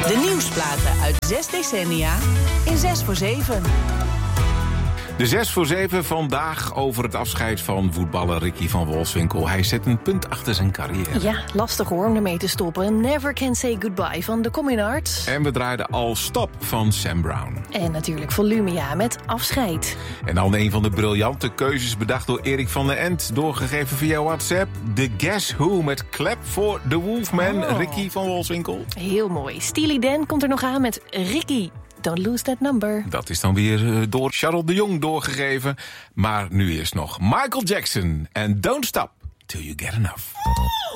De nieuwsplaten uit 6 decennia in 6 voor 7. De 6 voor 7 vandaag over het afscheid van voetballer Ricky van Wolfswinkel. Hij zet een punt achter zijn carrière. Ja, lastig hoor om ermee te stoppen. Never Can Say Goodbye van de Communards. En we draaiden al Stop van Sam Brown. En natuurlijk Volumia met Afscheid. En dan een van de briljante keuzes bedacht door Erik van der End. Doorgegeven via WhatsApp. De Guess Who met Clap for the Wolfman. Ricky van Wolfswinkel. Heel mooi. Steely Dan komt er nog aan met Ricky. Don't lose that number. Dat is dan weer door Charles de Jong doorgegeven. Maar nu eerst nog Michael Jackson en Don't Stop Till You Get Enough.